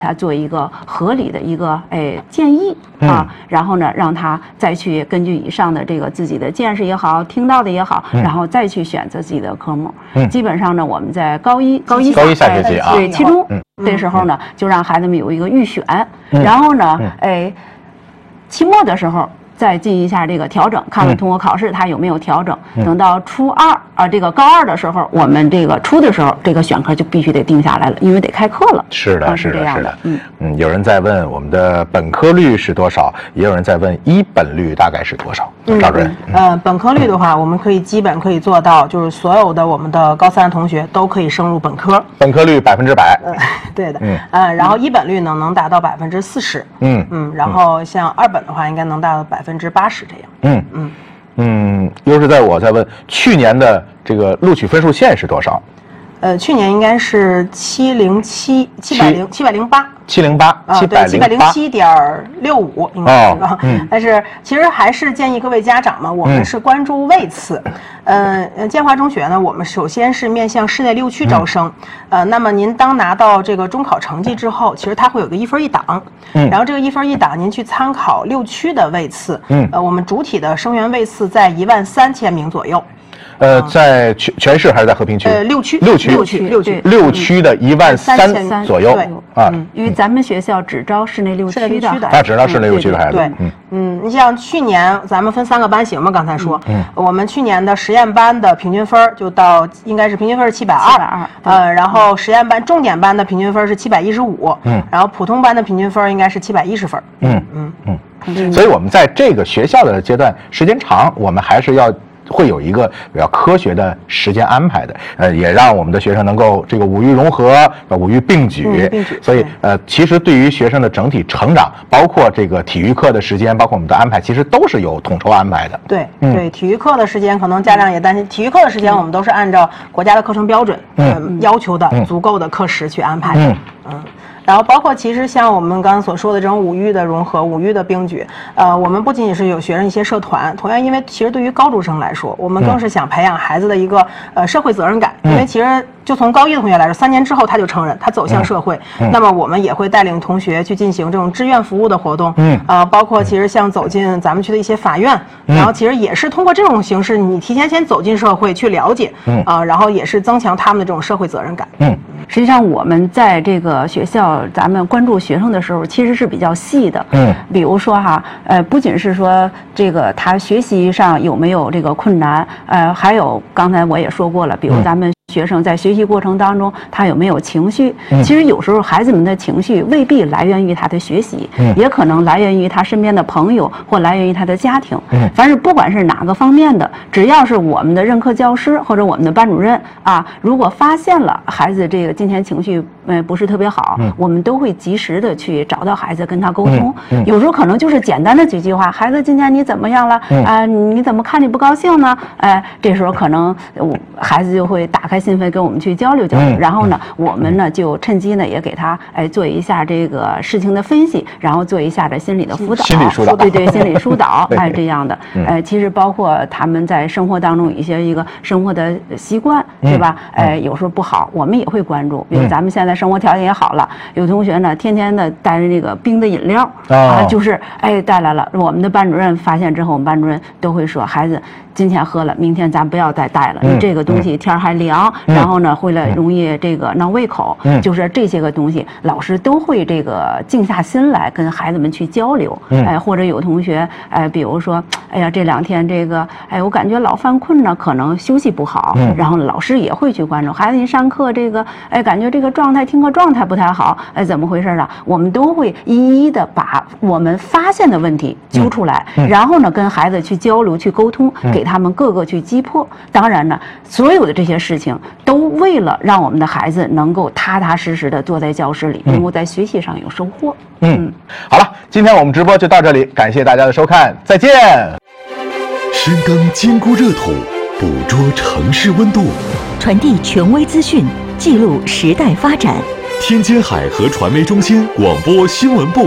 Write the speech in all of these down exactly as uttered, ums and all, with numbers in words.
他做一个合理的一个哎建议啊，嗯、然后呢，让他再去根据以上的这个自己的见识也好，听到的也好，嗯、然后再去选择自己的科目。嗯、基本上呢，我们在高一高一高一下学期啊， 对期中、嗯、这时候呢，就让孩子们有一个预选，嗯、然后呢，嗯、哎，期末的时候。再进一下这个调整，看看通过考试它有没有调整。嗯、等到初二啊，这个高二的时候，我们这个初的时候，这个选科就必须得定下来了，因为得开课了。 是的， 啊、 是的，是的。 嗯嗯，有人在问我们的本科率是多少，也有人在问一本率大概是多少。赵主任， 嗯，呃，本科率的话，我们可以基本可以做到，就是所有的我们的高三的同学都可以升入本科。 本科率百分之百。 呃，对的。嗯。呃，然后一本率呢能达到百分之四十。 嗯嗯，然后像二本的话，应该能达到百分之八十这样。 嗯嗯嗯，又是在我在问去年的这个录取分数线是多少？ 呃，去年应该是七零七七百零七百零八。 七零八，七百七百零七点六五，应该是吧？嗯，但是其实还是建议各位家长们，我们是关注位次。嗯、呃，建华中学呢，我们首先是面向市内六区招生。嗯、呃，那么您当拿到这个中考成绩之后，其实它会有个一分一档。嗯，然后这个一分一档，您去参考六区的位次。嗯，呃，我们主体的生源位次在一万三千名左右。 呃，在全全市还是在和平区？ 呃，六区， 六区， 六区，六区， 六区的一万三左右。 对啊， 嗯，因为咱们学校只招市内六区的， 啊，只招市内六区的孩子。 对，嗯嗯，你像去年咱们分三个班型嘛，刚才说，嗯，我们去年的实验班的平均分就到应该是平均分是七百二，七百二，呃，然后实验班重点班的平均分是七百一十五，嗯，然后普通班的平均分应该是七百一十分， 嗯嗯嗯，所以我们在这个学校的阶段时间长，我们还是要。会有一个比较科学的时间安排的，呃，也让我们的学生能够这个五育融合，五育并举。 嗯、并举。 所以，呃，其实对于学生的整体成长，包括这个体育课的时间，包括我们的安排，其实都是有统筹安排的。 对，嗯、对，体育课的时间，可能家长也担心，体育课的时间我们都是按照国家的课程标准，嗯、呃，要求的足够的课时去安排的。嗯。嗯然后包括其实像我们刚刚所说的这种五育的融合、五育的并举，呃，我们不仅仅是有学生一些社团，同样因为其实对于高中生来说，我们更是想培养孩子的一个呃社会责任感，因为其实就从高一的同学来说，三年之后他就成人，他走向社会，那么我们也会带领同学去进行这种志愿服务的活动，嗯，呃，包括其实像走进咱们区的一些法院，然后其实也是通过这种形式，你提前先走进社会去了解，嗯，啊，然后也是增强他们的这种社会责任感， 嗯。 实际上，我们在这个学校，咱们关注学生的时候，其实是比较细的。嗯，比如说哈，呃，不仅是说这个他学习上有没有这个困难，呃，还有刚才我也说过了，比如咱们学生在学习过程当中，他有没有情绪？嗯、其实有时候孩子们的情绪未必来源于他的学习，嗯、也可能来源于他身边的朋友，或来源于他的家庭。嗯，凡是不管是哪个方面的，只要是我们的任课教师或者我们的班主任啊，如果发现了孩子这个今天情绪呃不是特别好，嗯、我们都会及时的去找到孩子跟他沟通。嗯嗯、有时候可能就是简单的几句话，孩子今天你怎么样了？啊、嗯呃，你怎么看你不高兴呢？哎、呃，这时候可能我孩子就会打开心扉跟我们去交流交流，嗯、然后呢，我们呢就趁机呢也给他哎做一下这个事情的分析，然后做一下这心理的辅导， 心理疏导， 对对，心理疏导，哎这样的，哎，其实包括他们在生活当中有一些一个生活的习惯，对吧？哎，有时候不好，我们也会关注。比如咱们现在生活条件也好了，有同学呢天天的带着那个冰的饮料啊，就是哎带来了，我们的班主任发现之后，我们班主任都会说，孩子今天喝了，明天咱不要再带了，你这个东西天还凉，然后呢会了容易这个闹胃口，就是这些个东西，老师都会这个静下心来跟孩子们去交流。哎，或者有同学哎，比如说，哎呀这两天这个哎我感觉老犯困呢，可能休息不好，然后老师也会去关注孩子，你上课这个哎感觉这个状态听课状态不太好，哎怎么回事啊？我们都会一一的把我们发现的问题揪出来，然后呢跟孩子去交流去沟通，给他们各个去击破。当然呢，所有的这些事情都为了让我们的孩子能够踏踏实实的坐在教室里，能够在学习上有收获。 嗯，嗯好了，今天我们直播就到这里，感谢大家的收看，再见。 深耕金菇热土，捕捉城市温度， 传递权威资讯，记录时代发展。 天津海河传媒中心广播新闻部。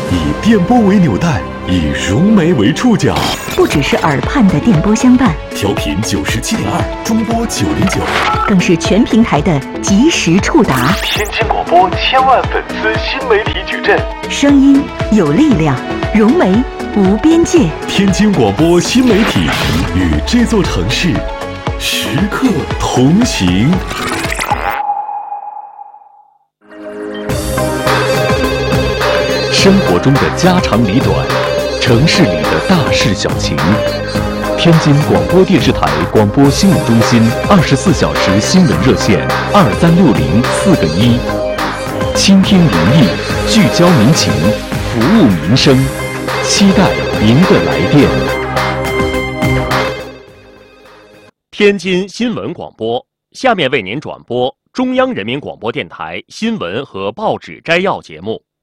以电波为纽带，以融媒为触角， 不只是耳畔的电波相伴， 调频九十七点二，中波九零九， 更是全平台的及时触达。 天津广播千万粉丝新媒体矩阵， 声音有力量，融媒无边界。 天津广播新媒体与这座城市时刻同行。生活中的家长里短，城市里的大事小情。天津广播电视台广播新闻中心二十四小时新闻热线二三六零四个一，倾听民意，聚焦民情，服务民生，期待您的来电。 天津新闻广播，下面为您转播中央人民广播电台新闻和报纸摘要节目。